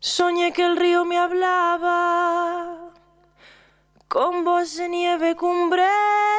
Soñé que el río me hablaba con voz de nieve cumbre